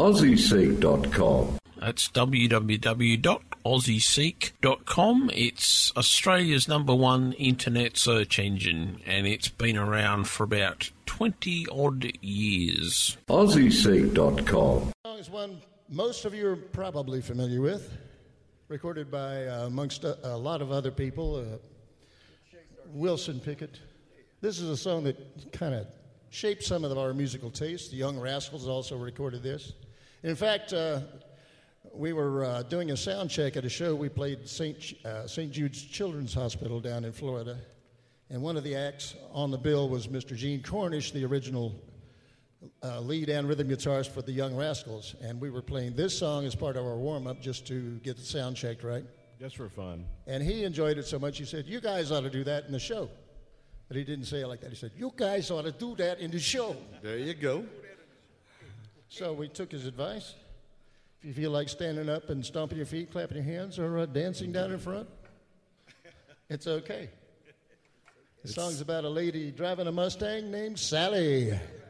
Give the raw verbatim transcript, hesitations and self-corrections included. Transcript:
aussie seek dot com. That's w w w dot aussie seek dot com. It's Australia's number one internet search engine, and it's been around for about twenty odd years. aussie seek dot com. The song is one most of you are probably familiar with, recorded by, uh, amongst a, a lot of other people, uh, Wilson Pickett. This is a song that kind of shaped some of our musical tastes. The Young Rascals also recorded this. In fact, uh, we were uh, doing a sound check at a show. We played Saint Uh, Saint Jude's Children's Hospital down in Florida. And one of the acts on the bill was Mister Gene Cornish, the original uh, lead and rhythm guitarist for the Young Rascals. And we were playing this song as part of our warm-up just to get the sound checked right. Just for fun. And he enjoyed it so much, he said, you guys ought to do that in the show. But he didn't say it like that. He said, you guys ought to do that in the show. There you go. So we took his advice. If you feel like standing up and stomping your feet, clapping your hands, or uh, dancing down in front, it's okay. The song's about a lady driving a Mustang named Sally.